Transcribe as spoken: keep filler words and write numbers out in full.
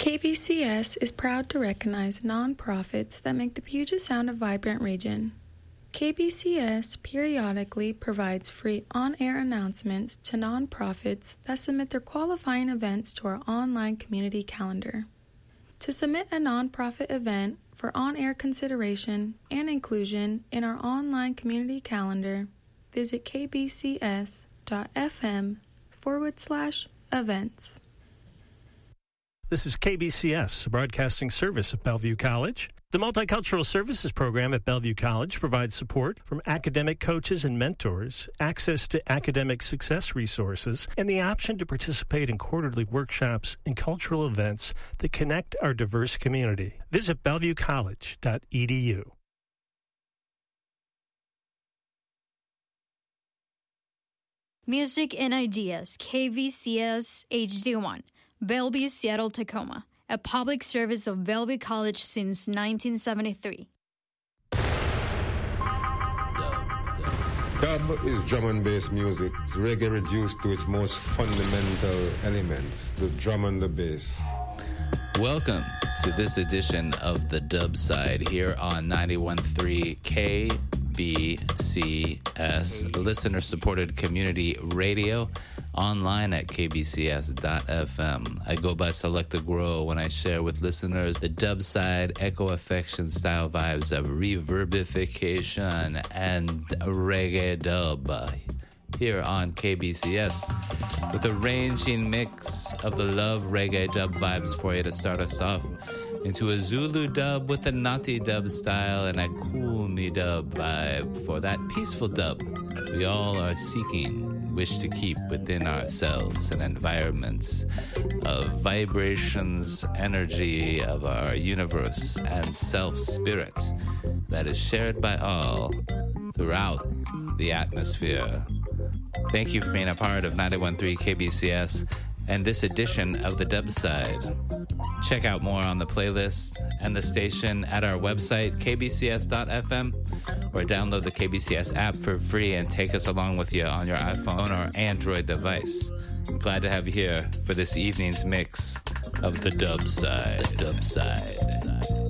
K B C S is proud to recognize nonprofits that make the Puget Sound a vibrant region. K B C S periodically provides free on-air announcements to nonprofits that submit their qualifying events to our online community calendar. To submit a nonprofit event for on-air consideration and inclusion in our online community calendar, visit kbcs.fm forward slash events. This is K B C S, a broadcasting service of Bellevue College. The Multicultural Services Program at Bellevue College provides support from academic coaches and mentors, access to academic success resources, and the option to participate in quarterly workshops and cultural events that connect our diverse community. Visit bellevue college dot e d u. Music and Ideas, K V C S H D one, Bellevue, Seattle, Tacoma, a public service of Bellevue College since nineteen seventy-three. Dub is drum and bass music. It's reggae reduced to its most fundamental elements, the drum and the bass. Welcome to this edition of the Dub Side here on ninety-one point three K B C S, listener-supported community radio, online at k b c s dot f m. I go by Selecta Grow when I share with listeners the Dub Side echo affection style vibes of reverbification and reggae dub here on K B C S, with a ranging mix of the love reggae dub vibes for you to start us off, into a Zulu dub with a Nati dub style and a cool me dub vibe for that peaceful dub we all are seeking, wish to keep within ourselves and environments of vibrations, energy of our universe and self-spirit that is shared by all throughout the atmosphere. Thank you for being a part of ninety-one point three K B C S and this edition of the Dub Side. Check out more on the playlist and the station at our website, k b c s dot f m, or download the K B C S app for free and take us along with you on your iPhone or Android device. Glad to have you here for this evening's mix of the Dub Side. The Dub Side.